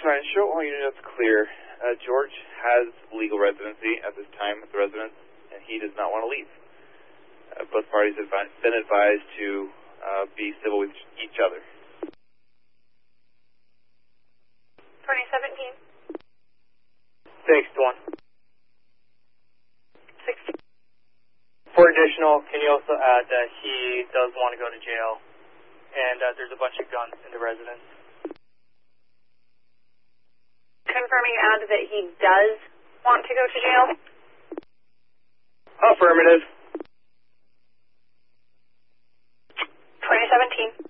show all units clear. George has legal residency at this time at the residence, and he does not want to leave. Both parties have been advised to be civil with each other. 2017. Thanks, Dwan. 16. For additional, can you also add that he does want to go to jail, and there's a bunch of guns in the residence? Confirming add that he does want to go to jail. Affirmative. 2017.